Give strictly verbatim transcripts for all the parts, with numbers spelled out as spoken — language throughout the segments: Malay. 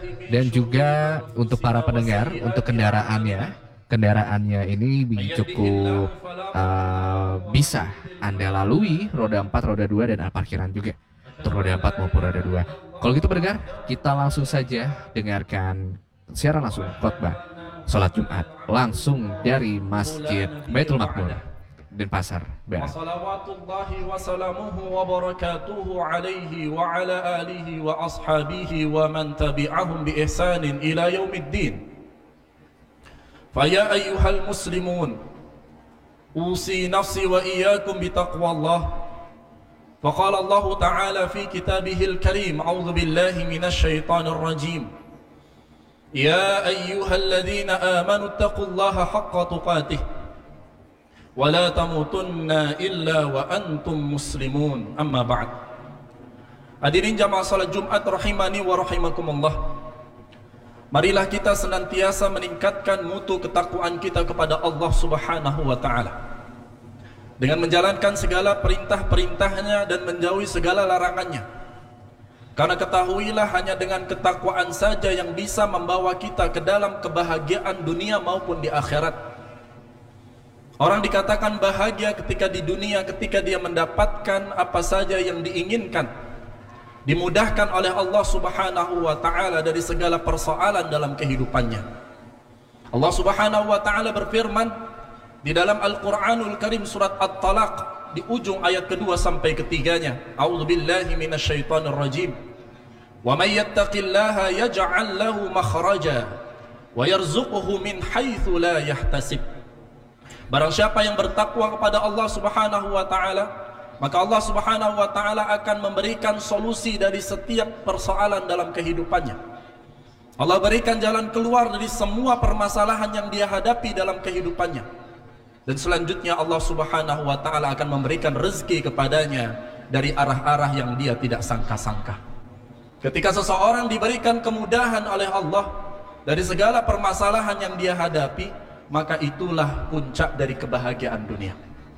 Dan juga untuk para pendengar, untuk kendaraannya, kendaraannya ini cukup uh, bisa Anda lalui roda empat, roda dua, dan parkiran juga untuk roda empat maupun roda dua. Kalau gitu pendengar, kita langsung saja dengarkan siaran langsung khotbah sholat Jumat langsung dari Masjid Baitul Makmur Denpasar Barat. Wassalawatullahi wassalamuhu wa barakatuhu alaihi wa ala alihi wa ashabihi wa man tabi'ahum bi ihsanin ila yaumiddin. Faya ayyuhal muslimun, usi nafsi wa iyyakum bi taqwallah. Faqala Allah Ta'ala fi kitabihil karim, a'udzu billahi minasy syaithanir rajim. Ya ayyuhalladzina amanu taqullaha haqqa tuqatih wa la tamutunna illa wa antum muslimun. Amma ba'd. Hadirin jamaah salat Jumat rahimani wa rahimakumullah. Marilah kita senantiasa meningkatkan mutu ketakwaan kita kepada Allah Subhanahu wa taala dengan menjalankan segala perintah-perintahnya dan menjauhi segala larangannya. Karena ketahuilah hanya dengan ketakwaan saja yang bisa membawa kita ke dalam kebahagiaan dunia maupun di akhirat. Orang dikatakan bahagia ketika di dunia, ketika dia mendapatkan apa saja yang diinginkan, dimudahkan oleh Allah Subhanahu wa ta'ala dari segala persoalan dalam kehidupannya. Allah Subhanahu wa ta'ala berfirman di dalam Al-Quranul Karim surat At-Talaq di ujung ayat kedua sampai ketiganya, A'udzu billahi minasyaitonir rajim. Wa may yattaqillaha yaj'al lahu makhraja wa yarzuquhu min haitsu la yahtasib. Barang siapa yang bertakwa kepada Allah Subhanahu wa ta'ala, maka Allah Subhanahu wa ta'ala akan memberikan solusi dari setiap persoalan dalam kehidupannya. Allah berikan jalan keluar dari semua permasalahan yang dia hadapi dalam kehidupannya. Dan selanjutnya Allah Subhanahu wa ta'ala akan memberikan rezeki kepadanya dari arah-arah yang dia tidak sangka-sangka. Ketika seseorang diberikan kemudahan oleh Allah dari segala permasalahan yang dia hadapi, maka itulah puncak dari kebahagiaan dunia.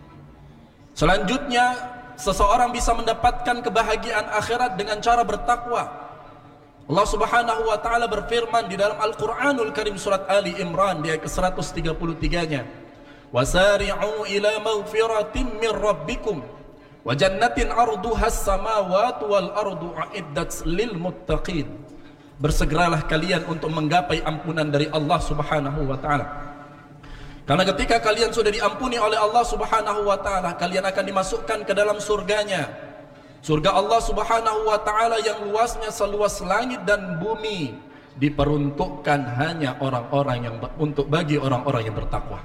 Selanjutnya, seseorang bisa mendapatkan kebahagiaan akhirat dengan cara bertakwa. Allah Subhanahu wa ta'ala berfirman di dalam Al-Quranul Karim surat Ali Imran di ayat ke seratus tiga puluh tiga-nya, wasari'u ila maghfiratin min rabbikum wa jannatin arduhas samawati wal ardu a'iddat lil muttaqin. Bersegeralah kalian untuk menggapai ampunan dari Allah Subhanahu wa ta'ala. Karena ketika kalian sudah diampuni oleh Allah Subhanahu wa ta'ala, kalian akan dimasukkan ke dalam surganya. Surga Allah Subhanahu wa ta'ala yang luasnya seluas langit dan bumi, diperuntukkan hanya orang-orang yang untuk bagi orang-orang yang bertakwa.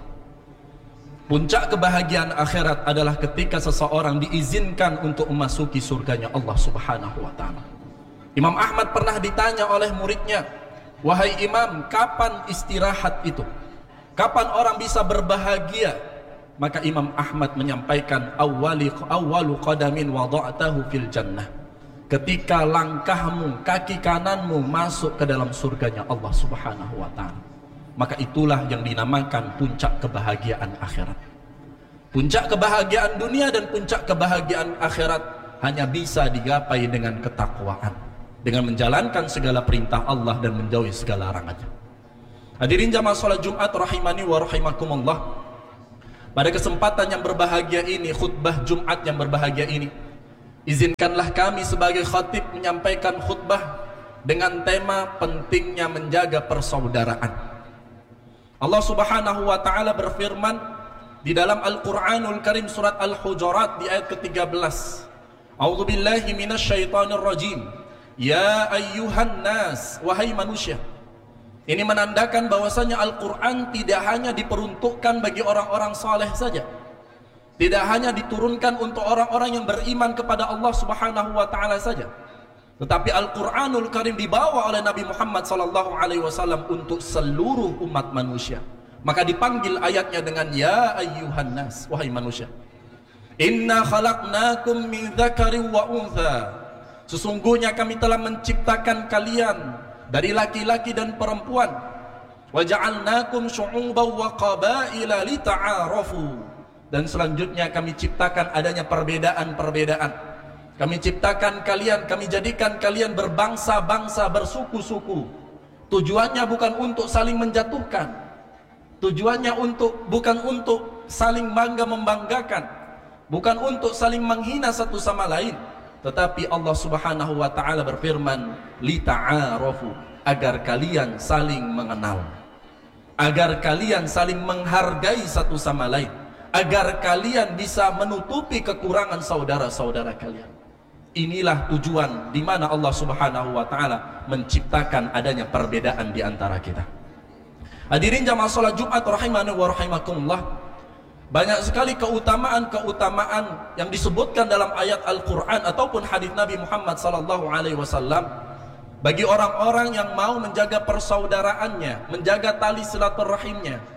Puncak kebahagiaan akhirat adalah ketika seseorang diizinkan untuk memasuki surganya Allah Subhanahu wa ta'ala. Imam Ahmad pernah ditanya oleh muridnya, wahai Imam, kapan istirahat itu? Kapan orang bisa berbahagia? Maka Imam Ahmad menyampaikan, awwali awwalu qadamin wada'tahu fil jannah. Ketika langkahmu, kaki kananmu masuk ke dalam surganya Allah Subhanahu wa ta'ala, maka itulah yang dinamakan puncak kebahagiaan akhirat. Puncak kebahagiaan dunia dan puncak kebahagiaan akhirat hanya bisa digapai dengan ketakwaan, dengan menjalankan segala perintah Allah dan menjauhi segala larangannya. Hadirin jamaah salat Jumat rahimani wa rahimakumullah. Pada kesempatan yang berbahagia ini, khutbah Jumat yang berbahagia ini, izinkanlah kami sebagai khatib menyampaikan khutbah dengan tema pentingnya menjaga persaudaraan. Allah Subhanahu wa ta'ala berfirman di dalam Al-Quranul Karim surat Al-Hujurat di ayat ke tiga belas, A'udzu billahi minasyaitonir rajim. Ya ayyuhan nas, wahai manusia. Ini menandakan bahwasanya Al-Quran tidak hanya diperuntukkan bagi orang-orang saleh saja, tidak hanya diturunkan untuk orang-orang yang beriman kepada Allah Subhanahu wa ta'ala saja, tetapi Al-Quranul Karim dibawa oleh Nabi Muhammad sallallahu alaihi wasallam untuk seluruh umat manusia. Maka dipanggil ayatnya dengan ya ayyuhan nas, wahai manusia. Inna khalaqnakum min dzakarin wa untha. Sesungguhnya kami telah menciptakan kalian dari laki-laki dan perempuan. Wa ja'alnakum syu'uban wa qabaila lita'arafu. Dan selanjutnya kami ciptakan adanya perbedaan-perbedaan. Kami ciptakan kalian, kami jadikan kalian berbangsa-bangsa, bersuku-suku, Tujuannya bukan untuk saling menjatuhkan, tujuannya untuk bukan untuk saling bangga membanggakan, bukan untuk saling menghina satu sama lain, tetapi Allah Subhanahu wa taala berfirman, lita'arafu, agar kalian saling mengenal, agar kalian saling menghargai satu sama lain, agar kalian bisa menutupi kekurangan saudara-saudara kalian. Inilah tujuan di mana Allah Subhanahu wa taala menciptakan adanya perbedaan di antara kita. Hadirin jamaah salat Jumat rahimani wa rahimakumullah, banyak sekali keutamaan-keutamaan yang disebutkan dalam ayat Al-Qur'an ataupun hadis Nabi Muhammad sallallahu alaihi wasallam bagi orang-orang yang mau menjaga persaudaraannya, menjaga tali silaturahimnya.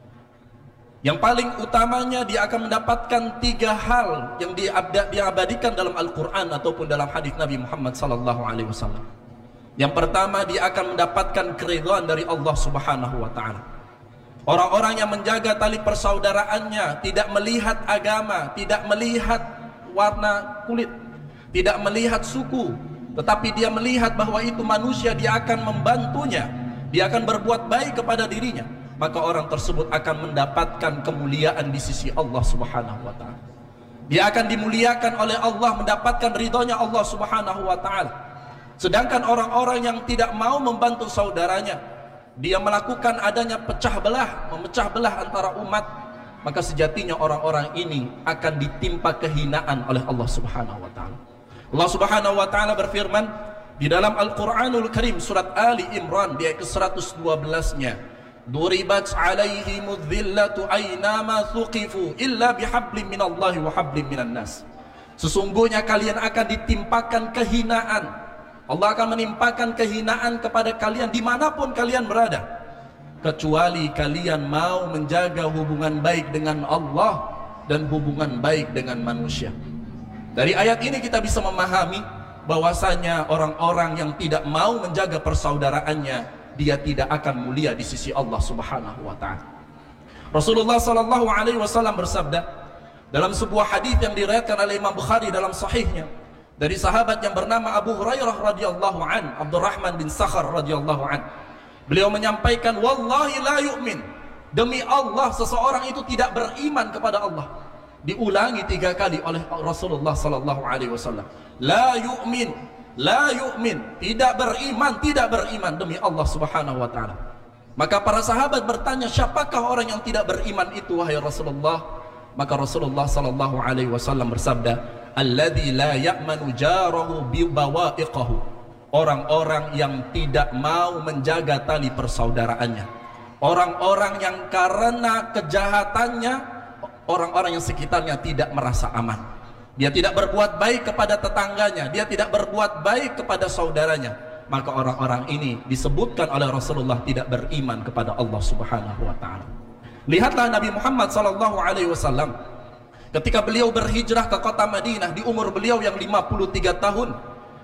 Yang paling utamanya, dia akan mendapatkan tiga hal yang diabadikan dalam Al-Quran ataupun dalam hadis Nabi Muhammad sallallahu alaihi wasallam. Yang pertama, dia akan mendapatkan keridhaan dari Allah Subhanahu wa taala. Orang-orang yang menjaga tali persaudaraannya, tidak melihat agama, tidak melihat warna kulit, tidak melihat suku, tetapi dia melihat bahwa itu manusia, dia akan membantunya, dia akan berbuat baik kepada dirinya, maka orang tersebut akan mendapatkan kemuliaan di sisi Allah Subhanahu wa taala. Dia akan dimuliakan oleh Allah, mendapatkan ridhonya Allah Subhanahu wa taala. Sedangkan orang-orang yang tidak mau membantu saudaranya, dia melakukan adanya pecah belah, memecah belah antara umat, maka sejatinya orang-orang ini akan ditimpa kehinaan oleh Allah Subhanahu wa taala. Allah Subhanahu wa taala berfirman di dalam Al-Qur'anul Karim surat Ali Imran di ayat ke seratus dua belas-nya, duribat alaihimudz dhillatu aynama thuqifu illa bihablin minallahi wa hablin minan nas. Sesungguhnya kalian akan ditimpakan kehinaan. Allah akan menimpakan kehinaan kepada kalian dimanapun kalian berada, kecuali kalian mau menjaga hubungan baik dengan Allah dan hubungan baik dengan manusia. Dari ayat ini kita bisa memahami bahwasanya orang-orang yang tidak mau menjaga persaudaraannya, dia tidak akan mulia di sisi Allah Subhanahu wa taala. Rasulullah sallallahu alaihi wasallam bersabda dalam sebuah hadis yang diriwayatkan oleh Imam Bukhari dalam sahihnya dari sahabat yang bernama Abu Hurairah radhiyallahu an, Abdurrahman bin Sakhar radhiyallahu an. Beliau menyampaikan, wallahi la yu'min, demi Allah seseorang itu tidak beriman kepada Allah. Diulangi tiga kali oleh Rasulullah sallallahu alaihi wasallam. La yu'min, la yu'min, tidak beriman, tidak beriman demi Allah Subhanahu wa taala. Maka para sahabat bertanya, siapakah orang yang tidak beriman itu wahai Rasulullah? Maka Rasulullah sallallahu alaihi wasallam bersabda, alladzi la ya'manu jarahu bi bawa'iqahu, orang-orang yang tidak mau menjaga tali persaudaraannya, orang-orang yang karena kejahatannya orang-orang yang sekitarnya tidak merasa aman. Dia tidak berbuat baik kepada tetangganya, dia tidak berbuat baik kepada saudaranya, maka orang-orang ini disebutkan oleh Rasulullah tidak beriman kepada Allah Subhanahu wa taala. Lihatlah Nabi Muhammad sallallahu alaihi wasallam ketika beliau berhijrah ke kota Madinah di umur beliau yang lima puluh tiga tahun,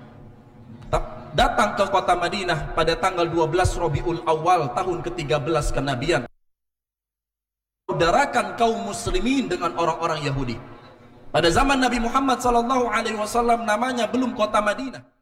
datang ke kota Madinah pada tanggal dua belas Rabiul Awal tahun ke tiga belas kenabian, saudarakan kaum muslimin dengan orang-orang Yahudi. Pada zaman Nabi Muhammad sallallahu alaihi wasallam namanya belum kota Madinah.